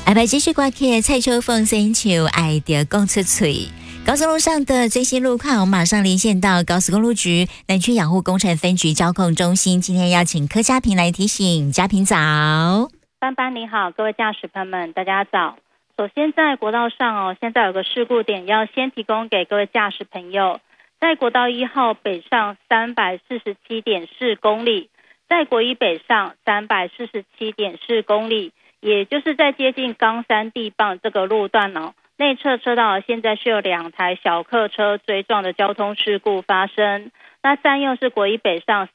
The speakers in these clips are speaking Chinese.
安排继续挂起蔡秋凤声球爱的讲出嘴。高速路上的最新路况，我们马上连线到高速公路局南区养护工程分局交控中心。今天邀请柯嘉平来提醒。嘉平早。 班班你好，各位驾驶朋友们大家早。首先在国道上现在有个事故点要先提供给各位驾驶朋友。在国道1号北上 347.4 公里，在国一北上 347.4 公里，也就是在接近冈山地磅这个路段内侧车道现在是有2台小客车追撞的交通事故发生。那占用是国一北上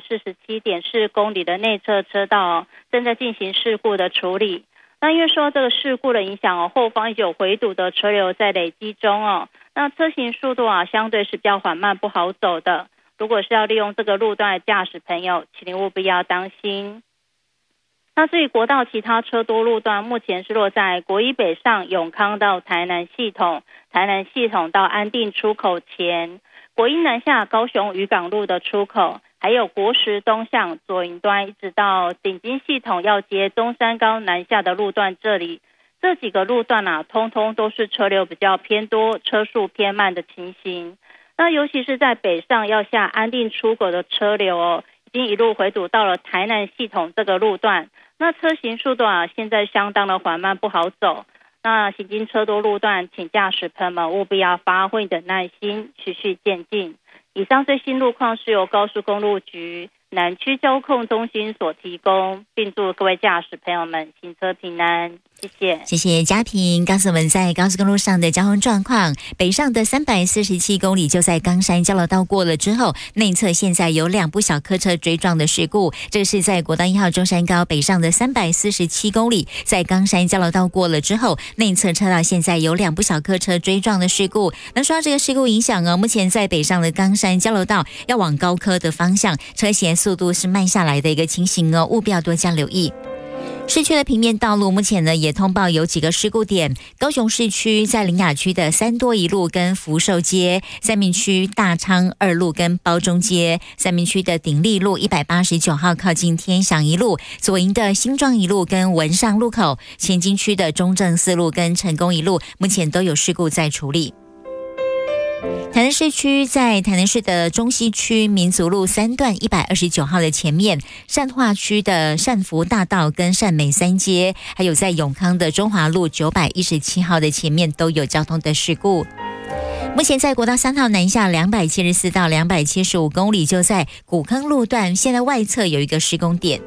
347.4 公里的内侧车道正在进行事故的处理。那因为受到这个事故的影响后方有回堵的车流在累积中那车行速度相对是比较缓慢不好走的。如果是要利用这个路段的驾驶朋友，请您务必要当心。那至于国道其他车多路段，目前是落在国一北上永康到台南系统，台南系统到安定出口前，国一南下高雄渔港路的出口，还有国十东向左营端一直到顶金系统要接中山高南下的路段，这几个路段通通都是车流比较偏多，车速偏慢的情形。那尤其是在北上要下安定出口的车流已经一路回堵到了台南系统这个路段，那车行速度现在相当的缓慢不好走。那行经车多路段，请驾驶朋友们务必要发挥你的耐心，循序渐进。以上最新路况是由高速公路局南区交控中心所提供，并祝各位驾驶朋友们行车平安。谢谢。 谢谢嘉平告诉我们在高速公路上的交通状况。北上的347公里就在冈山交流道过了之后，内侧现在有2部小客车追撞的事故。这个是在国道1号中山高北上的347公里，在冈山交流道过了之后，内侧车道现在有2部小客车追撞的事故。那说到这个事故影响目前在北上的冈山交流道要往高科的方向，车行速度是慢下来的一个情形务必要多加留意。市区的平面道路目前呢也通报有几个事故点。高雄市区在苓雅区的三多一路跟福寿街，三民区大昌2路跟包中街，三民区的鼎立路189号靠近天祥一路，左营的新庄一路跟文上路口，前金区的中正4路跟成功一路目前都有事故在处理。台南市区在台南市的中西区民族路3段129号的前面，善化区的善福大道跟善美3街，还有在永康的中华路917号的前面都有交通的事故。目前在国道3号南下274到275公里，就在古坑路段，现在外侧有一个施工点。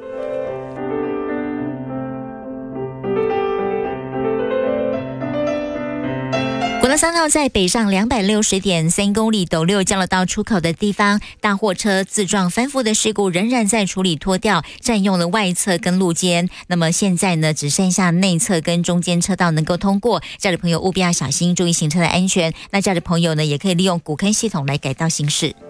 国道3号在北上260.3公里斗六交流道出口的地方，大货车自撞翻覆的事故仍然在处理脱掉，占用了外侧跟路肩。那么现在呢，只剩下内侧跟中间车道能够通过，驾驶朋友务必要小心，注意行车的安全。那驾驶朋友呢，也可以利用古坑系统来改道行驶。